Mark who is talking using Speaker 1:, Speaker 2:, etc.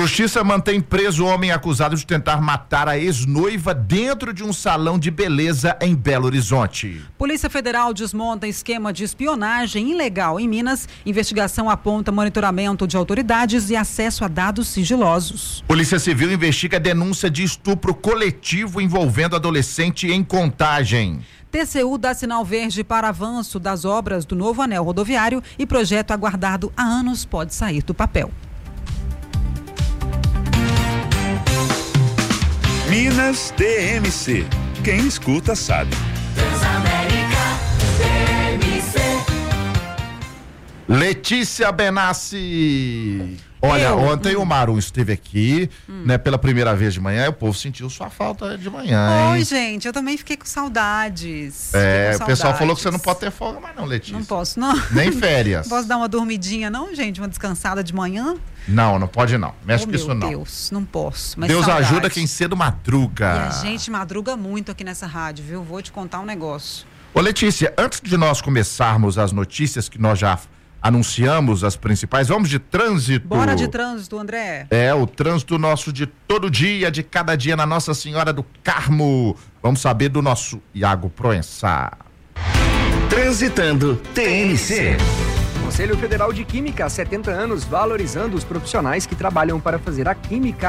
Speaker 1: Justiça mantém preso o homem acusado de tentar matar a ex-noiva dentro de um salão de beleza em Belo Horizonte.
Speaker 2: Polícia Federal desmonta esquema de espionagem ilegal em Minas. Investigação aponta monitoramento de autoridades e acesso a dados sigilosos.
Speaker 1: Polícia Civil investiga denúncia de estupro coletivo envolvendo adolescente em Contagem.
Speaker 2: TCU dá sinal verde para avanço das obras do novo anel rodoviário e projeto aguardado há anos pode sair do papel.
Speaker 3: Minas DMC. Quem escuta sabe.
Speaker 1: Letícia Benassi. Olha, ontem o Maru esteve aqui, né, pela primeira vez de manhã, e o povo sentiu sua falta de manhã, hein?
Speaker 2: Oi, gente, eu também fiquei com saudades.
Speaker 1: O pessoal falou que você não pode ter folga mais não, Letícia.
Speaker 2: Não posso, não.
Speaker 1: Nem férias.
Speaker 2: Posso dar uma dormidinha, não, gente? Uma descansada de manhã?
Speaker 1: Não pode não. Mexe com isso não.
Speaker 2: Meu Deus, não posso. Mas
Speaker 1: Deus
Speaker 2: saudade.
Speaker 1: ajuda quem cedo madruga.
Speaker 2: E a gente madruga muito aqui nessa rádio, viu? Vou te contar um negócio.
Speaker 1: Ô, Letícia, antes de nós começarmos as notícias que nós já anunciamos, as principais, vamos de trânsito.
Speaker 2: Bora de trânsito, André.
Speaker 1: O trânsito nosso de todo dia, de cada dia na Nossa Senhora do Carmo. Vamos saber do nosso Iago Proença.
Speaker 4: Transitando TNC.
Speaker 5: Conselho Federal de Química, há 70 anos, valorizando os profissionais que trabalham para fazer a química